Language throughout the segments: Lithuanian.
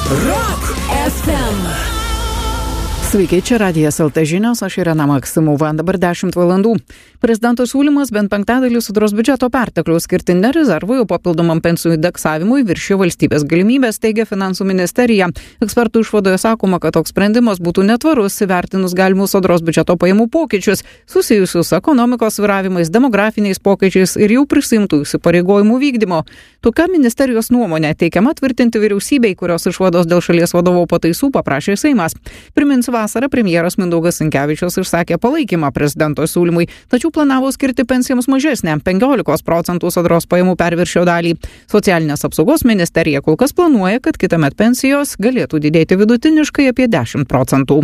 Rock FM. Sveiki, čia Radijas LT žinios, aš Irena Maksimova, dabar 10 valandų. Prezidento siūlymas bent penktadalį sodros biudžeto pertekliaus skirti ne rezervui, o papildomam pensijų indeksavimui viršijo valstybės galimybės, teigia Finansų ministerija. Ekspertų išvadoje sakoma, kad toks sprendimas būtų netvarus, įvertinus galimus sodros biudžeto pajamų pokyčius, susijusius ekonomikos svyravimais, demografiniais pokyčiais ir jau prisimtų įsipareigojimų vykdymo. Tokia ministerijos nuomonė teikiama tvirtinti vyriausybei, kurios išvados dėl šalies vadovo pataisų paprašė Seimas. Priminsiu, vasarą premjeras Mindaugas Sinkevičius išsakė palaikymą prezidento siūlymui, tačiau planavo skirti pensijoms mažesnę 15% sodros pajamų perviršio dalį. Socialinės apsaugos ministerija kol kas planuoja, kad kitąmet pensijos galėtų didėti vidutiniškai apie 10%.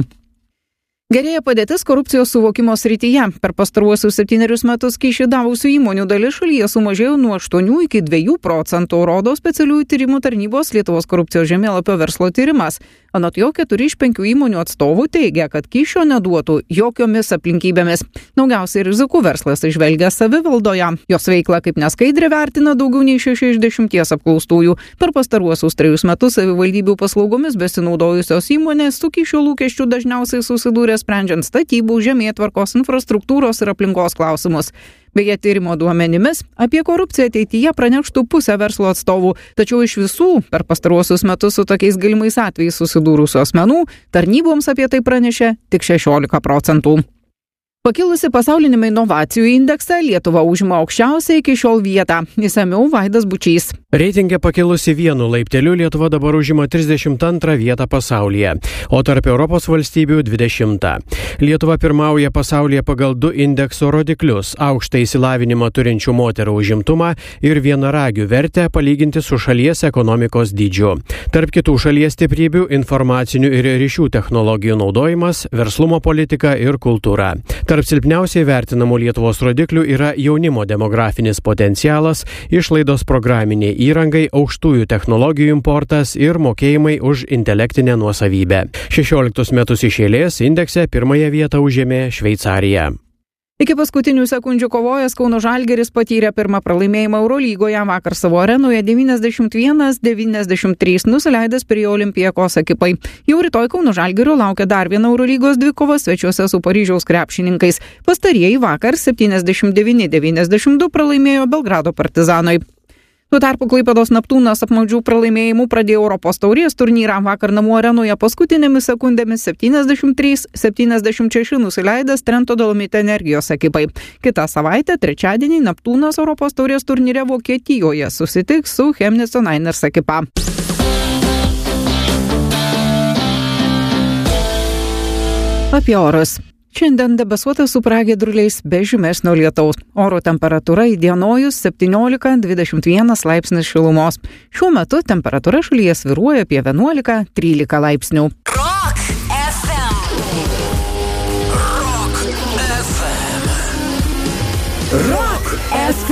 Gerėja padėtis korupcijos suvokimo srityje. Per pastaruosius 7 metus kyšį davusių įmonių dalis šalyje sumažėjo nuo 8 iki 2%, rodo specialiųjų tyrimų tarnybos Lietuvos korupcijos žemėlapio verslo tyrimas. Anot jo 4 iš 5 įmonių atstovų teigia, kad kyšio neduotų jokiomis aplinkybėmis. Daugiausiai rizikų verslas išvelgia savivaldoje. Jos veiklą kaip neskaidrę vertina daugiau nei 6 iš 10 apklaustųjų. Per pastaruosius 3 metus savivaldybių paslaugomis besinaudojusios įmonės su kyšio lūkesčiu dažniausiai susidūrė sprendžiant statybų, žemėtvarkos, infrastruktūros ir aplinkos klausimus. Beje, tyrimo duomenimis apie korupciją ateityje praneštų pusę verslo atstovų, tačiau iš visų per pastaruosius metus su tokiais galimais atvejais susidūrusių asmenų tarnyboms apie tai pranešė tik 16%. Pakilusi pasauliniame inovacijų indeksą Lietuva užima aukščiausią iki šiol vietą. Išsamiau Vaidas Bučys. Reitinge pakilusi 1 laipteliu Lietuva dabar užima 32 vietą pasaulyje, o tarp Europos valstybių 20. Lietuva pirmauja pasaulyje pagal 2 indekso rodiklius – aukštą išsilavinimą turinčių moterų užimtumą ir vienaragių vertę palyginti su šalies ekonomikos dydžiu. Tarp kitų šalies stiprybių – informacinių ir ryšių technologijų naudojimas, verslumo politika ir kultūra. Tarp silpniausiai vertinamų Lietuvos rodiklių yra jaunimo demografinis potencialas, išlaidos programiniai įrangai, aukštųjų technologijų importas ir mokėjimai už intelektinę nuosavybę. 16 metus iš eilės indekse pirmąją vietą užėmė Šveicarija. Iki paskutinių sekundžių kovojęs Kauno Žalgiris patyrė pirmą pralaimėjimą Eurolygoje. Vakar savo arenoje 91-93 nusileidęs prie Olympiakos ekipai. Jau rytoj Kauno Žalgirio laukia dar viena Eurolygos dvikova svečiuose su Paryžiaus krepšininkais. Pastarieji vakar 79-92 pralaimėjo Belgrado Partizanui. Tuo tarpu Klaipėdos Neptūnas apmaudžių pralaimėjimų pradėjo Europos taurės turnyrą. Vakar namų arenoje paskutinėmis sekundėmis 73-76 nusileidęs Trento Dolomite Energijos ekipai. Kitą savaitę, trečiadienį, Neptūnas Europos taurės turnyre Vokietijoje susitiks su Chemnitz Niners ekipa. Apie orus. Šiandien debesuota su pragiedruliais be žymesnio lietaus. Oro temperatūra įdienojus 17-21 laipsnis šilumos. Šiuo metu temperatūra šalyje svyruoja apie 11-13 laipsnių. Rock FM. Rock FM. Rock